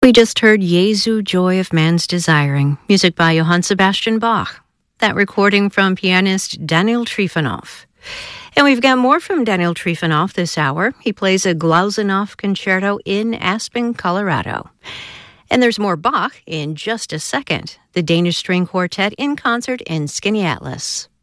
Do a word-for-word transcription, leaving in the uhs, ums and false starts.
We just heard Jesu, Joy of Man's Desiring, music by Johann Sebastian Bach. That recording from pianist Daniel Trifonov. And we've got more from Daniel Trifonov this hour. He plays a Glazunov concerto in Aspen, Colorado. And there's more Bach in just a second. The Danish String Quartet in concert in Skinny Atlas.